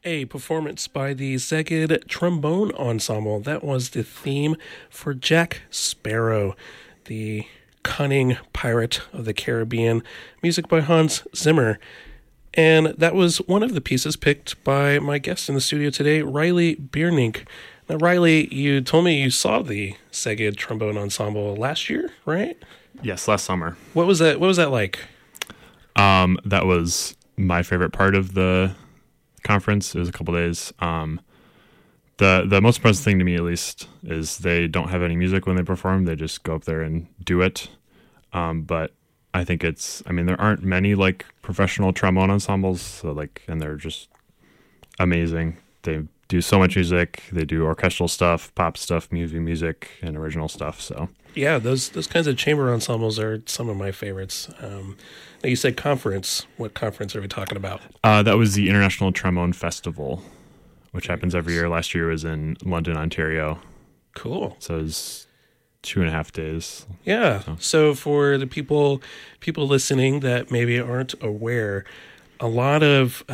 A performance by the Szeged Trombone Ensemble. That was the theme for Jack Sparrow, the cunning pirate of the Caribbean. Music by Hans Zimmer. And that was one of the pieces picked by my guest in the studio today, Riley Bierning. Now, Riley, you told me you saw the Szeged Trombone Ensemble last year, right? Yes, last summer. What was that? What was that like? That was my favorite part of the conference. It was a couple days. The most impressive thing to me, at least, is they don't have any music when they perform. They just go up there and do it. But I think there aren't many like professional trombone ensembles, and they're just amazing. They do so much music. They do orchestral stuff, pop stuff, music, and original stuff. So yeah, those kinds of chamber ensembles are some of my favorites. Now you said conference. What conference are we talking about? That was the International Trombone Festival, which happens every year. Last year was in London, Ontario. Cool. So it was 2.5 days. Yeah. So for the people listening that maybe aren't aware, a lot of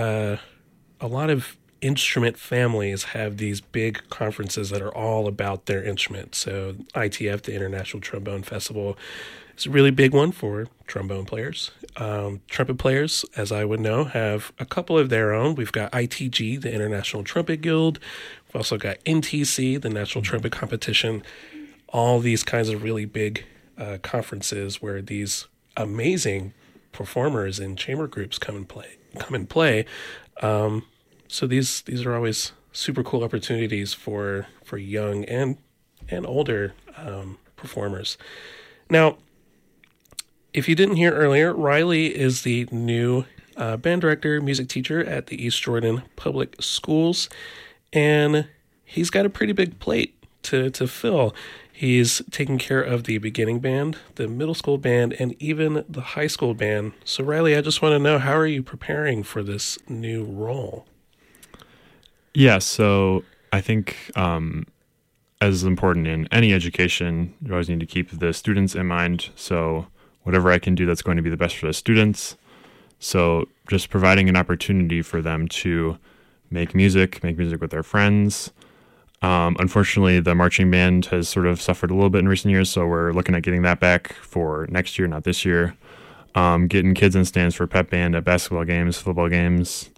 instrument families have these big conferences that are all about their instrument. So ITF, the International Trombone Festival, is a really big one for trombone players. Trumpet players, as I would know, have a couple of their own. We've got ITG, the International Trumpet Guild. We've also got NTC, the National Trumpet Competition. All these kinds of really big conferences where these amazing performers in chamber groups come and play. So these are always super cool opportunities for young and older performers. Now, if you didn't hear earlier, Riley is the new band director, music teacher at the East Jordan Public Schools, and he's got a pretty big plate to fill. He's taking care of the beginning band, the middle school band, and even the high school band. So, Riley, I just want to know, how are you preparing for this new role? Yeah, so I think as important in any education, you always need to keep the students in mind. So whatever I can do that's going to be the best for the students. So just providing an opportunity for them to make music with their friends. Unfortunately, the marching band has sort of suffered a little bit in recent years, so we're looking at getting that back for next year, not this year. Getting kids in stands for pep band at basketball games, football games.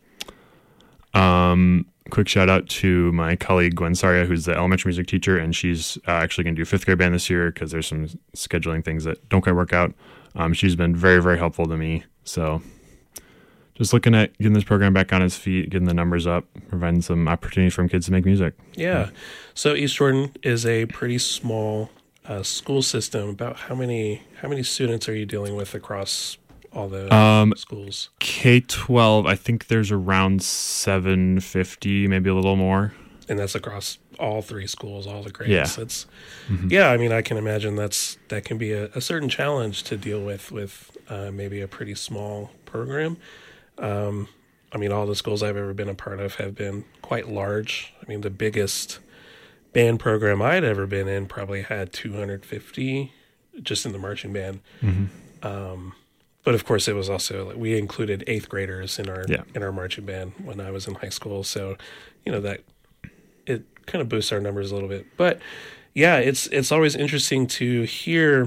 Quick shout out to my colleague Gwen Saria, who's the elementary music teacher, and she's actually going to do fifth grade band this year because there's some scheduling things that don't quite work out. She's been very, very helpful to me. So just looking at getting this program back on its feet, getting the numbers up, providing some opportunities for kids to make music. Yeah. So East Jordan is a pretty small school system. About how many students are you dealing with across all the schools? K-12, I think there's around 750, maybe a little more. And that's across all three schools, all the grades. Yeah. Yeah, I mean, I can imagine that can be a certain challenge to deal with maybe a pretty small program. I mean, all the schools I've ever been a part of have been quite large. I mean, the biggest band program I'd ever been in probably had 250 just in the marching band. Mm-hmm. But of course, it was also we included eighth graders in our marching band when I was in high school. So, that it kind of boosts our numbers a little bit. But yeah, it's always interesting to hear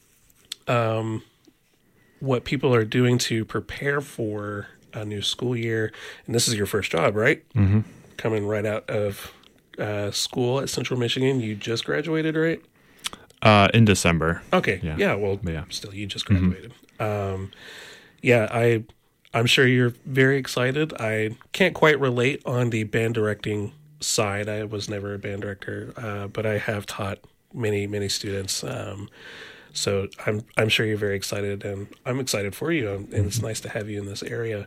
what people are doing to prepare for a new school year. And this is your first job, right? Mm-hmm. Coming right out of school at Central Michigan. You just graduated, right? In December. Okay. Yeah. Well, still, you just graduated. Mm-hmm. I'm sure you're very excited. I can't quite relate on the band directing side. I was never a band director, but I have taught many students. So I'm sure you're very excited, and I'm excited for you, and it's nice to have you in this area.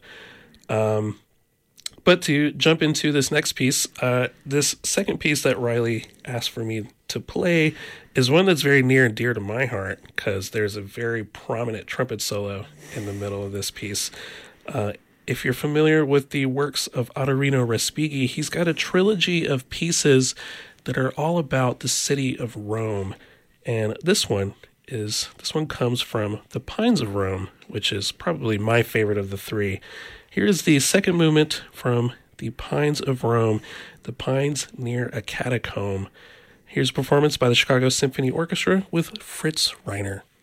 But to jump into this next piece, this second piece that Riley asked for me to play is one that's very near and dear to my heart because there's a very prominent trumpet solo in the middle of this piece. If you're familiar with the works of Ottorino Respighi, he's got a trilogy of pieces that are all about the city of Rome. And this one comes from The Pines of Rome, which is probably my favorite of the three. Here's the second movement from The Pines of Rome, The Pines Near a Catacomb. Here's a performance by the Chicago Symphony Orchestra with Fritz Reiner.